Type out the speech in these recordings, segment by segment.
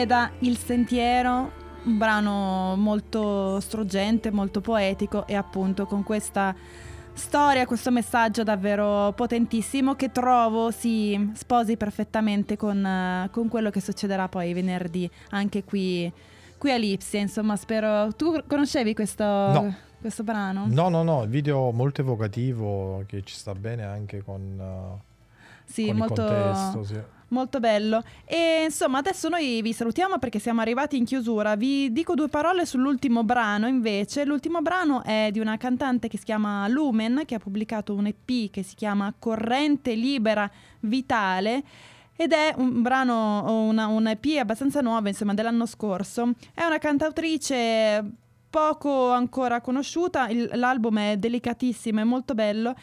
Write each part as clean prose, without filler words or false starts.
Il Sentiero, un brano molto struggente, molto poetico e appunto con questa storia, questo messaggio davvero potentissimo che trovo si sposi perfettamente con quello che succederà poi venerdì anche qui a Lipsia. Insomma, spero... Tu conoscevi questo brano? No, il video molto evocativo che ci sta bene anche con sì, molto, il contesto, sì. Molto bello. E insomma adesso noi vi salutiamo perché siamo arrivati in chiusura. Vi dico 2 parole sull'ultimo brano invece. L'ultimo brano è di una cantante che si chiama Lumen, che ha pubblicato un EP che si chiama Corrente Libera Vitale ed è un brano, un EP abbastanza nuovo, insomma, dell'anno scorso. È una cantautrice poco ancora conosciuta, l'album è delicatissimo, è molto bello.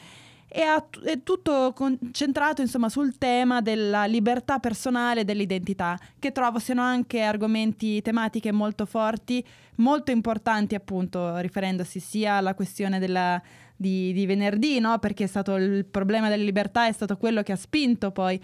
È tutto concentrato insomma sul tema della libertà personale e dell'identità, che trovo siano anche argomenti, tematiche molto forti, molto importanti, appunto riferendosi sia alla questione di venerdì, no? Perché è stato il problema della libertà, è stato quello che ha spinto poi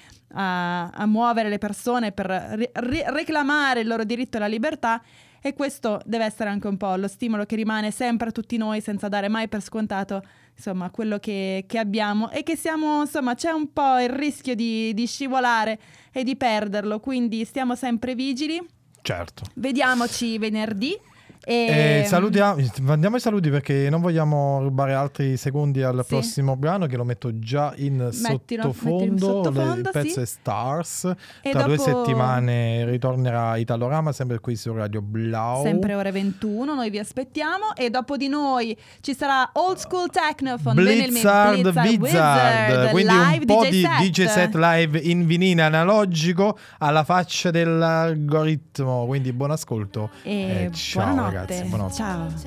a muovere le persone per reclamare il loro diritto alla libertà. E questo deve essere anche un po' lo stimolo che rimane sempre a tutti noi, senza dare mai per scontato insomma quello che abbiamo, e che siamo, insomma, c'è un po' il rischio di scivolare e di perderlo, quindi stiamo sempre vigili. Certo. Vediamoci venerdì. Salutiamo, mandiamo i saluti perché non vogliamo rubare altri secondi al prossimo brano, che lo metto già in sottofondo. Il pezzo è Stars. E tra dopo 2 settimane ritornerà Italorama, sempre qui su Radio Blau, sempre ore 21. Noi vi aspettiamo e dopo di noi ci sarà Old School Techno con Blizzard Wizard, quindi live un po' DJ di set. DJ set live in vinile analogico alla faccia dell'algoritmo, quindi buon ascolto e ciao buonanotte. ragazzi, buonanotte. Ciao.